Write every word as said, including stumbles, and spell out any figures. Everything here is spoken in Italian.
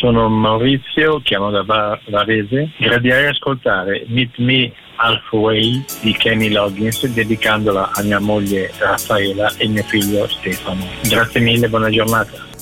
Sono Maurizio, chiamo da Va- Varese. Gradirei ascoltare Meet Me Halfway di Kenny Loggins, dedicandola a mia moglie Raffaella e mio figlio Stefano. Grazie mille, buona giornata.